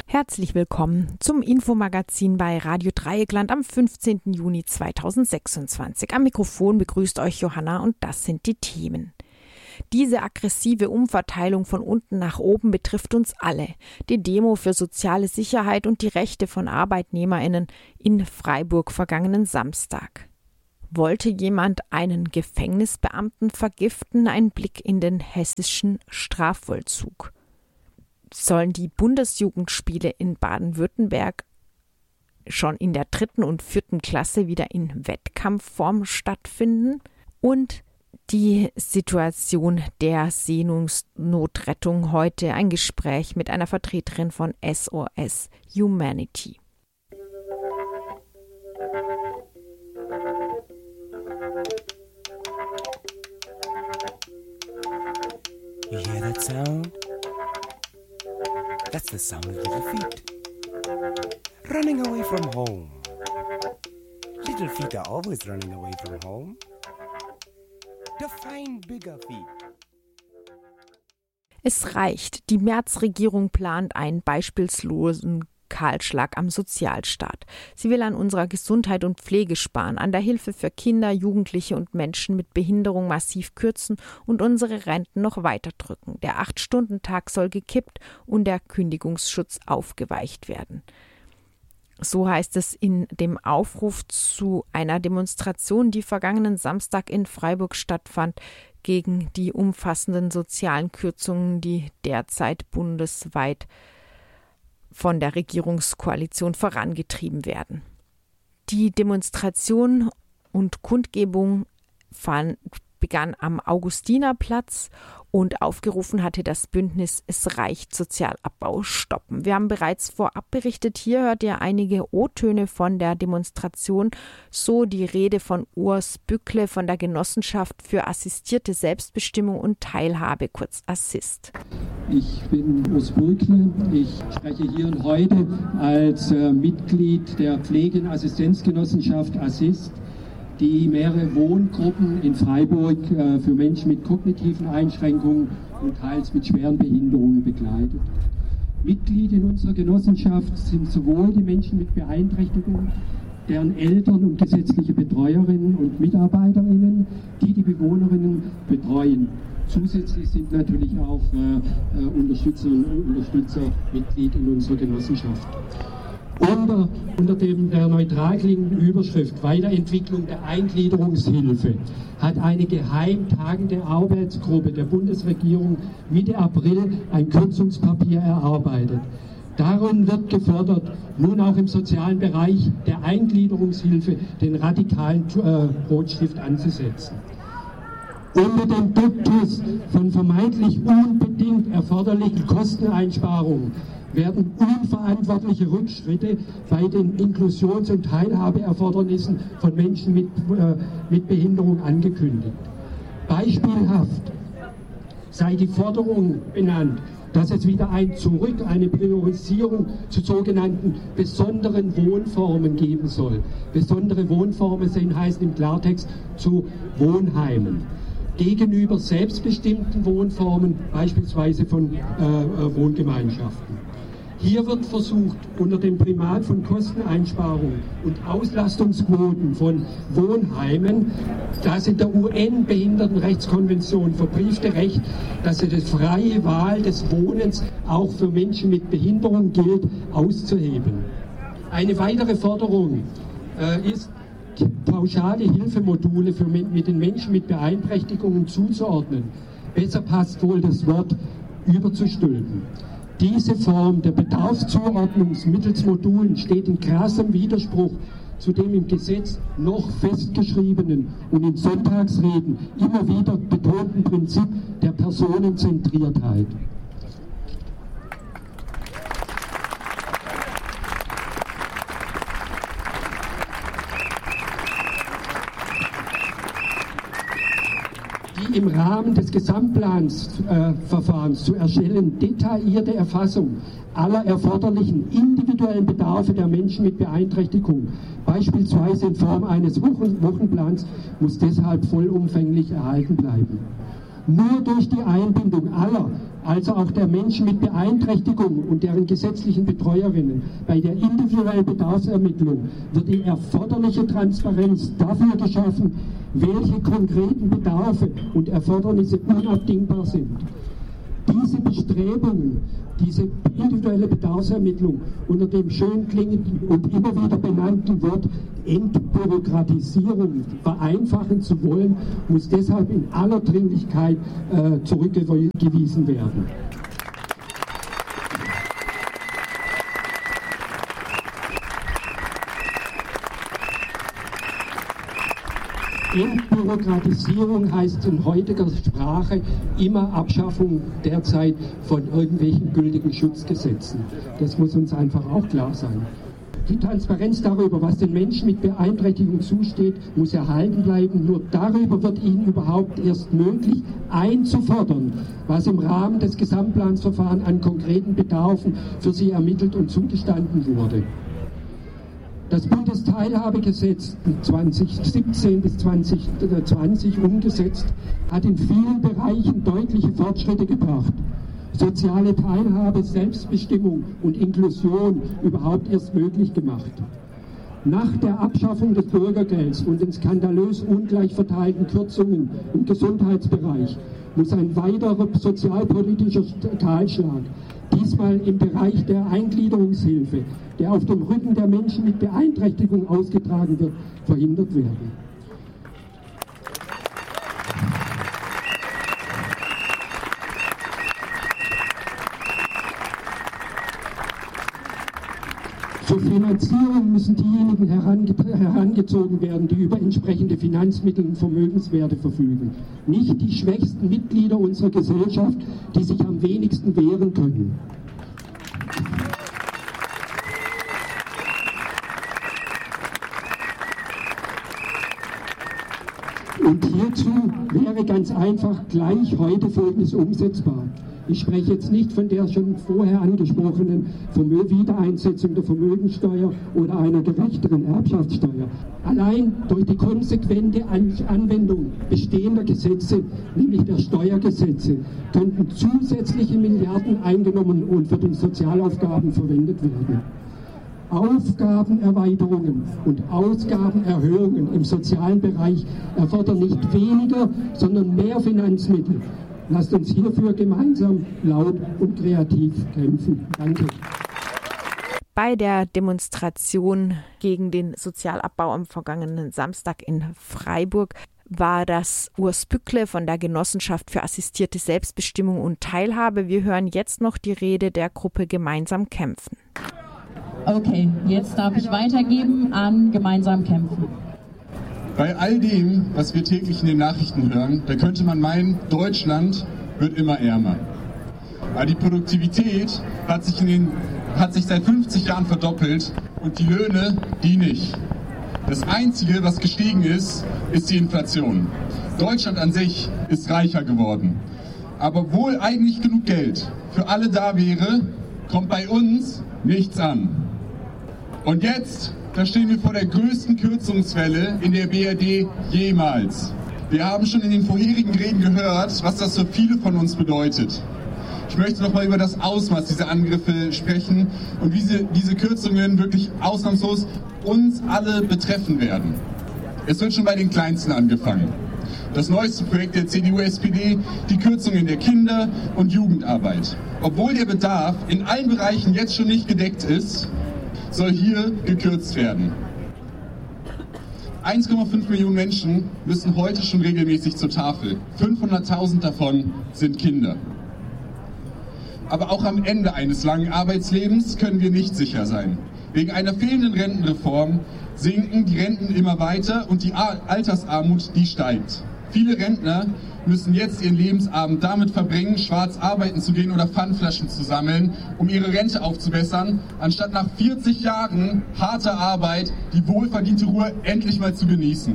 Herzlich willkommen zum Infomagazin bei Radio Dreieckland am 15. Juni 2026. Am Mikrofon begrüßt euch Johanna und das sind die Themen. Diese aggressive Umverteilung von unten nach oben betrifft uns alle. Die Demo für soziale Sicherheit und die Rechte von ArbeitnehmerInnen in Freiburg vergangenen Samstag. Wollte jemand einen Gefängnisbeamten vergiften? Ein Blick in den hessischen Strafvollzug. Sollen die Bundesjugendspiele in Baden-Württemberg schon in der 3. und 4. Klasse wieder in Wettkampfform stattfinden? Und die Situation der Seenotrettung heute, ein Gespräch mit einer Vertreterin von SOS Humanity. You hear that sound? That's the sound of little feet running away from home. Little feet are always running away from home. To find bigger feet. Es reicht. Die Merz-Regierung plant einen beispiellosen Kahlschlag am Sozialstaat. Sie will an unserer Gesundheit und Pflege sparen, an der Hilfe für Kinder, Jugendliche und Menschen mit Behinderung massiv kürzen und unsere Renten noch weiter drücken. Der 8-Stunden-Tag soll gekippt und der Kündigungsschutz aufgeweicht werden. So heißt es in dem Aufruf zu einer Demonstration, die vergangenen Samstag in Freiburg stattfand, gegen die umfassenden sozialen Kürzungen, die derzeit bundesweit von der Regierungskoalition vorangetrieben werden. Die Demonstration und Kundgebung begann am Augustinerplatz und aufgerufen hatte das Bündnis Es reicht Sozialabbau stoppen. Wir haben bereits vorab berichtet, hier hört ihr einige O-Töne von der Demonstration, so die Rede von Urs Bückle von der Genossenschaft für assistierte Selbstbestimmung und Teilhabe, kurz ASSIST. Ich bin Urs Bückle, ich spreche hier und heute als Mitglied der Pflege- und Assistenzgenossenschaft ASSIST, die mehrere Wohngruppen in Freiburg für Menschen mit kognitiven Einschränkungen und teils mit schweren Behinderungen begleitet. Mitglied in unserer Genossenschaft sind sowohl die Menschen mit Beeinträchtigungen, deren Eltern und gesetzliche Betreuerinnen und MitarbeiterInnen, die die Bewohnerinnen betreuen. Zusätzlich sind natürlich auch Unterstützerinnen und Unterstützer Mitglied in unserer Genossenschaft. Unter der neutral klingenden Überschrift Weiterentwicklung der Eingliederungshilfe hat eine geheim tagende Arbeitsgruppe der Bundesregierung Mitte April ein Kürzungspapier erarbeitet. Darin wird gefordert, nun auch im sozialen Bereich der Eingliederungshilfe den radikalen Rotstift anzusetzen. Unter dem Duktus von vermeintlich unbedingt erforderlichen Kosteneinsparungen werden unverantwortliche Rückschritte bei den Inklusions- und Teilhabeerfordernissen von Menschen mit Behinderung angekündigt. Beispielhaft sei die Forderung benannt, dass es wieder eine Priorisierung zu sogenannten besonderen Wohnformen geben soll. Besondere Wohnformen heißen im Klartext zu Wohnheimen. Gegenüber selbstbestimmten Wohnformen, beispielsweise von Wohngemeinschaften. Hier wird versucht, unter dem Primat von Kosteneinsparungen und Auslastungsquoten von Wohnheimen, das in der UN-Behindertenrechtskonvention verbriefte Recht, dass die freie Wahl des Wohnens auch für Menschen mit Behinderung gilt, auszuheben. Eine weitere Forderung ist, pauschale Hilfemodule mit den Menschen mit Beeinträchtigungen zuzuordnen. Besser passt wohl das Wort überzustülpen. Diese Form der Bedarfszuordnung mittels Modulen steht in krassem Widerspruch zu dem im Gesetz noch festgeschriebenen und in Sonntagsreden immer wieder betonten Prinzip der Personenzentriertheit. Die im Rahmen des Gesamtplansverfahrens zu erstellen detaillierte Erfassung aller erforderlichen individuellen Bedarfe der Menschen mit Beeinträchtigung, beispielsweise in Form eines Wochenplans, muss deshalb vollumfänglich erhalten bleiben. Nur durch die Einbindung aller also auch der Menschen mit Beeinträchtigung und deren gesetzlichen Betreuerinnen, bei der individuellen Bedarfsermittlung wird die erforderliche Transparenz dafür geschaffen, welche konkreten Bedarfe und Erfordernisse unabdingbar sind. Diese Bestrebungen, diese individuelle Bedarfsermittlung unter dem schön klingenden und immer wieder benannten Wort Entbürokratisierung vereinfachen zu wollen, muss deshalb in aller Dringlichkeit zurückgewiesen werden. Entbürokratisierung heißt in heutiger Sprache immer Abschaffung derzeit von irgendwelchen gültigen Schutzgesetzen. Das muss uns einfach auch klar sein. Die Transparenz darüber, was den Menschen mit Beeinträchtigung zusteht, muss erhalten bleiben. Nur darüber wird ihnen überhaupt erst möglich, einzufordern, was im Rahmen des Gesamtplansverfahrens an konkreten Bedarfen für sie ermittelt und zugestanden wurde. Das Bundesteilhabegesetz 2017 bis 2020 umgesetzt, hat in vielen Bereichen deutliche Fortschritte gebracht. Soziale Teilhabe, Selbstbestimmung und Inklusion überhaupt erst möglich gemacht. Nach der Abschaffung des Bürgergelds und den skandalös ungleich verteilten Kürzungen im Gesundheitsbereich muss ein weiterer sozialpolitischer Kahlschlag, diesmal im Bereich der Eingliederungshilfe, der auf dem Rücken der Menschen mit Beeinträchtigung ausgetragen wird, verhindert werden. Zur Finanzierung müssen diejenigen herangezogen werden, die über entsprechende Finanzmittel und Vermögenswerte verfügen. Nicht die schwächsten Mitglieder unserer Gesellschaft, die sich am wenigsten wehren können. Und hierzu wäre ganz einfach gleich heute Folgendes umsetzbar. Ich spreche jetzt nicht von der schon vorher angesprochenen Wiedereinsetzung der Vermögensteuer oder einer gerechteren Erbschaftssteuer. Allein durch die konsequente Anwendung bestehender Gesetze, nämlich der Steuergesetze, könnten zusätzliche Milliarden eingenommen und für die Sozialaufgaben verwendet werden. Aufgabenerweiterungen und Ausgabenerhöhungen im sozialen Bereich erfordern nicht weniger, sondern mehr Finanzmittel. Lasst uns hierfür gemeinsam laut und kreativ kämpfen. Danke. Bei der Demonstration gegen den Sozialabbau am vergangenen Samstag in Freiburg war das Urs Bückle von der Genossenschaft für assistierte Selbstbestimmung und Teilhabe. Wir hören jetzt noch die Rede der Gruppe Gemeinsam kämpfen. Okay, jetzt darf ich weitergeben an Gemeinsam kämpfen. Bei all dem, was wir täglich in den Nachrichten hören, da könnte man meinen, Deutschland wird immer ärmer. Aber die Produktivität hat sich seit 50 Jahren verdoppelt und die Löhne, die nicht. Das Einzige, was gestiegen ist, ist die Inflation. Deutschland an sich ist reicher geworden. Aber obwohl eigentlich genug Geld für alle da wäre, kommt bei uns nichts an. Und jetzt, da stehen wir vor der größten Kürzungswelle in der BRD jemals. Wir haben schon in den vorherigen Reden gehört, was das für viele von uns bedeutet. Ich möchte noch mal über das Ausmaß dieser Angriffe sprechen und wie diese Kürzungen wirklich ausnahmslos uns alle betreffen werden. Es wird schon bei den Kleinsten angefangen. Das neueste Projekt der CDU-SPD, die Kürzungen der Kinder- und Jugendarbeit. Obwohl der Bedarf in allen Bereichen jetzt schon nicht gedeckt ist, soll hier gekürzt werden. 1,5 Millionen Menschen müssen heute schon regelmäßig zur Tafel. 500.000 davon sind Kinder. Aber auch am Ende eines langen Arbeitslebens können wir nicht sicher sein. Wegen einer fehlenden Rentenreform sinken die Renten immer weiter und die Altersarmut, die steigt. Viele Rentner müssen jetzt ihren Lebensabend damit verbringen, schwarz arbeiten zu gehen oder Pfandflaschen zu sammeln, um ihre Rente aufzubessern, anstatt nach 40 Jahren harter Arbeit die wohlverdiente Ruhe endlich mal zu genießen.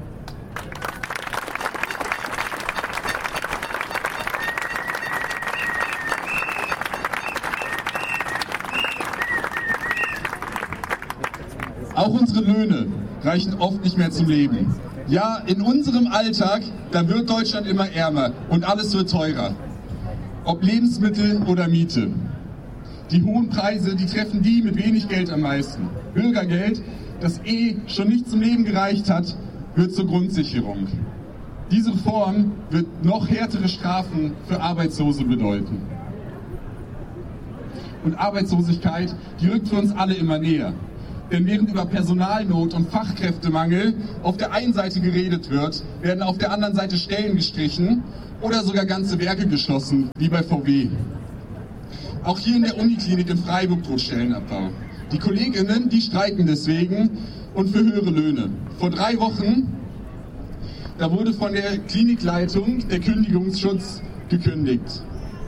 Auch unsere Löhne reichen oft nicht mehr zum Leben. Ja, in unserem Alltag, da wird Deutschland immer ärmer und alles wird teurer. Ob Lebensmittel oder Miete. Die hohen Preise, die treffen die mit wenig Geld am meisten. Bürgergeld, das schon nicht zum Leben gereicht hat, wird zur Grundsicherung. Diese Reform wird noch härtere Strafen für Arbeitslose bedeuten. Und Arbeitslosigkeit, die rückt für uns alle immer näher. Denn während über Personalnot und Fachkräftemangel auf der einen Seite geredet wird, werden auf der anderen Seite Stellen gestrichen oder sogar ganze Werke geschlossen, wie bei VW. Auch hier in der Uniklinik in Freiburg droht Stellenabbau. Die KollegInnen, die streiken deswegen und für höhere Löhne. Vor 3 Wochen, da wurde von der Klinikleitung der Kündigungsschutz gekündigt.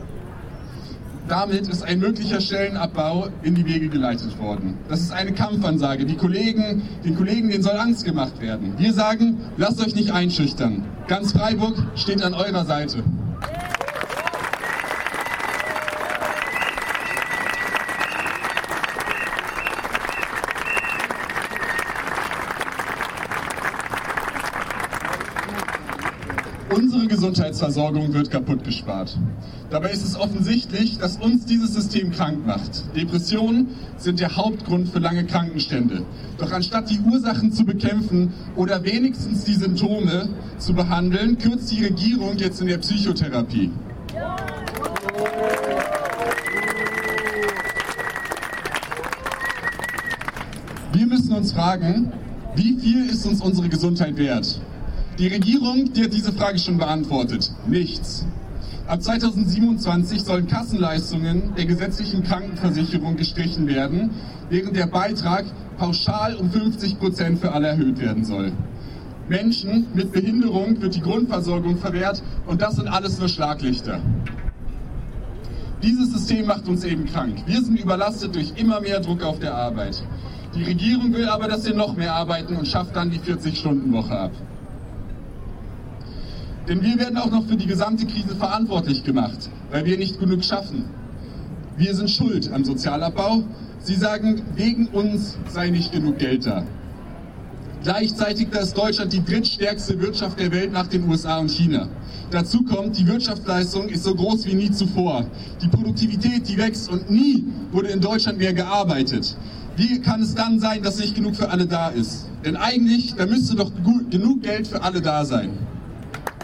Damit ist ein möglicher Stellenabbau in die Wege geleitet worden. Das ist eine Kampfansage. Den Kollegen, denen soll Angst gemacht werden. Wir sagen, lasst euch nicht einschüchtern. Ganz Freiburg steht an eurer Seite. Unsere Gesundheitsversorgung wird kaputt gespart. Dabei ist es offensichtlich, dass uns dieses System krank macht. Depressionen sind der Hauptgrund für lange Krankenstände. Doch anstatt die Ursachen zu bekämpfen oder wenigstens die Symptome zu behandeln, kürzt die Regierung jetzt in der Psychotherapie. Wir müssen uns fragen, wie viel ist uns unsere Gesundheit wert? Die Regierung, die hat diese Frage schon beantwortet. Nichts. Ab 2027 sollen Kassenleistungen der gesetzlichen Krankenversicherung gestrichen werden, während der Beitrag pauschal um 50% für alle erhöht werden soll. Menschen mit Behinderung wird die Grundversorgung verwehrt und das sind alles nur Schlaglichter. Dieses System macht uns eben krank. Wir sind überlastet durch immer mehr Druck auf der Arbeit. Die Regierung will aber, dass wir noch mehr arbeiten und schafft dann die 40-Stunden-Woche ab. Denn wir werden auch noch für die gesamte Krise verantwortlich gemacht, weil wir nicht genug schaffen. Wir sind schuld am Sozialabbau. Sie sagen, wegen uns sei nicht genug Geld da. Gleichzeitig ist Deutschland die drittstärkste Wirtschaft der Welt nach den USA und China. Dazu kommt, die Wirtschaftsleistung ist so groß wie nie zuvor. Die Produktivität, die wächst und nie wurde in Deutschland mehr gearbeitet. Wie kann es dann sein, dass nicht genug für alle da ist? Denn eigentlich, da müsste doch genug Geld für alle da sein.